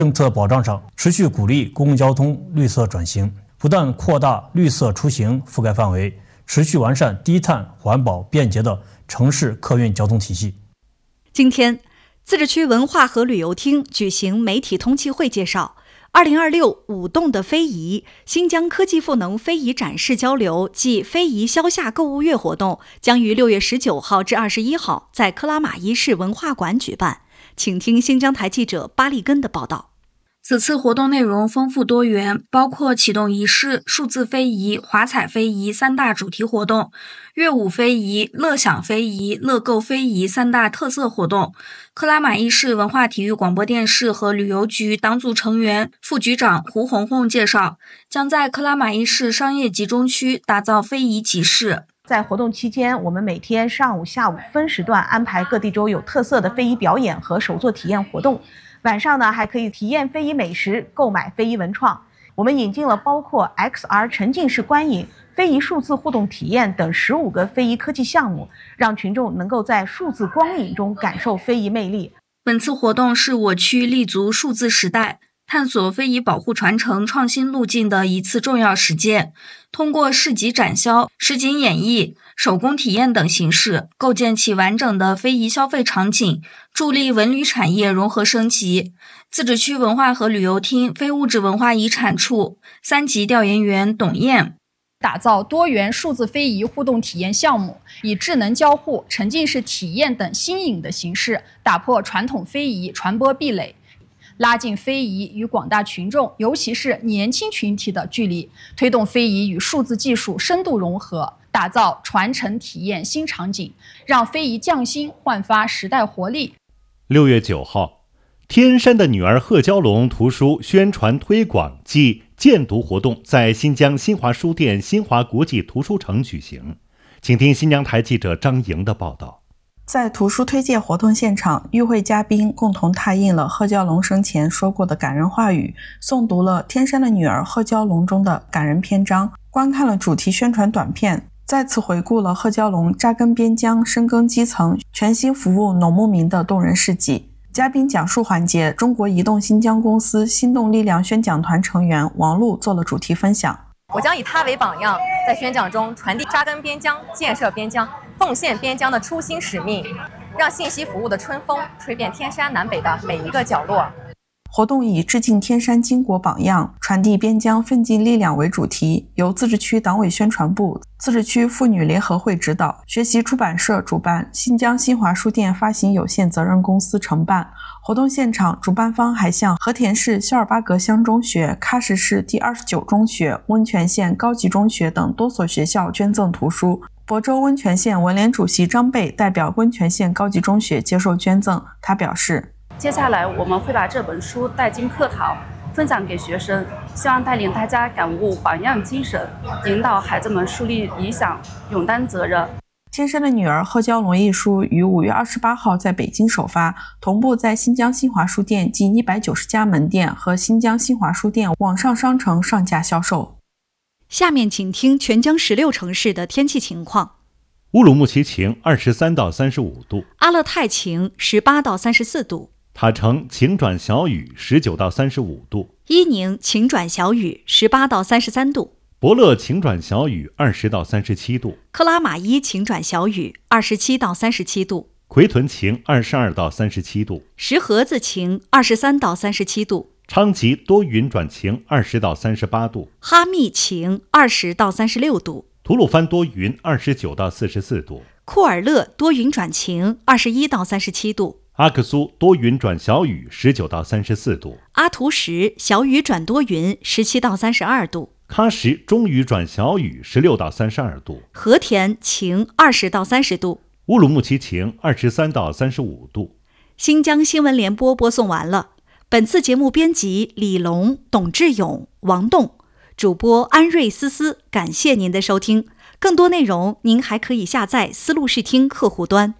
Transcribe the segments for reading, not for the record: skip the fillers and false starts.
政策保障上，持续鼓励公共交通绿色转型，不断扩大绿色出行覆盖范围，持续完善低碳、环保、便捷的城市客运交通体系。 今天，自治区文化和旅游厅举行媒体通气会，介绍2026舞动的非遗新疆科技赋能非遗展示交流暨非遗消夏购物月活动将于6月19号至21号在克拉玛依市文化馆举办。请听新疆台记者巴利根的报道。 此次活动内容丰富多元，包括启动仪式、数字非遗、华彩非遗3大主题活动，乐舞非遗、乐享非遗、乐购非遗3大特色活动。克拉玛依市文化体育广播电视和旅游局党组成员、副局长胡红红介绍，将在克拉玛依市商业集中区打造非遗集市。 在活动期间，我们每天上午、下午分时段安排各地州有特色的非遗表演和手作体验活动。晚上呢，还可以体验非遗美食，购买非遗文创。我们引进了包括 XR 沉浸式观影、非遗数字互动体验等15个非遗科技项目，让群众能够在数字光影中感受非遗魅力。 本次活动是我区立足数字时代，探索非遗保护传承创新路径的一次重要实践。通过市集展销、实景演绎、手工体验等形式，构建起完整的非遗消费场景，助力文旅产业融合升级。自治区文化和旅游厅非物质文化遗产处3级调研员董燕， 打造多元数字非遗互动体验项目，以智能交互、沉浸式体验等新颖的形式，打破传统非遗传播壁垒，拉近非遗与广大群众，尤其是年轻群体的距离，推动非遗与数字技术深度融合，打造传承体验新场景，让非遗匠心焕发时代活力。 6月9号，天山的女儿贺蛟龙图书宣传推广暨荐读活动在新疆新华书店新华国际图书城举行。请听新疆台记者张莹的报道。 在图书推介活动现场，与会嘉宾共同拓印了贺蛟龙生前说过的感人话语，诵读了《天山的女儿贺蛟龙》中的感人篇章，观看了主题宣传短片，再次回顾了贺蛟龙扎根边疆、深耕基层、全心服务农牧民的动人事迹。嘉宾讲述环节，中国移动新疆公司心动力量宣讲团成员王璐做了主题分享。 我将以他为榜样，在宣讲中传递扎根边疆、建设边疆、奉献边疆的初心使命，让信息服务的春风吹遍天山南北的每一个角落。 活动以致敬天山巾帼榜样，传递边疆奋进力量为主题，由自治区党委宣传部、自治区妇女联合会指导，学习出版社主办，新疆新华书店发行有限责任公司承办。活动现场，主办方还向和田市肖尔巴格乡中学、喀什市第29中学、温泉县高级中学等多所学校捐赠图书。亳州温泉县文联主席张贝代表温泉县高级中学接受捐赠，他表示， 接下来我们会把这本书带进课堂，分享给学生，希望带领大家感悟榜样精神，引导孩子们树立理想，勇担责任。 天山的女儿贺蛟龙一书于5月28号在北京首发，同步在新疆新华书店近190家门店和新疆新华书店网上商城上架销售。 下面请听全疆16城市的天气情况。 乌鲁木齐晴，23到35度； 阿勒泰晴，18到34度； 塔城晴转小雨，19到35度； 伊宁晴转小雨，18到33度； 博乐晴转小雨，20到37度； 克拉玛依晴转小雨，27到37度； 奎屯晴，22到37度； 石河子晴，23到37度； 昌吉多云转晴，20到38度； 哈密晴，20到36度； 吐鲁番多云，29到44度； 库尔勒多云转晴，21到37度； 阿克苏多云转小雨，19到34度； 阿图什小雨转多云，17到32度； 喀什中雨转小雨，16到32度； 和田晴，20到30度； 乌鲁木齐晴，23到35度。 新疆新闻联播播送完了。本次节目编辑李龙、董志勇、王栋，主播安瑞思思，感谢您的收听。更多内容您还可以下载思路视听客户端。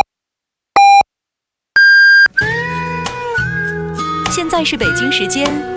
现在是北京时间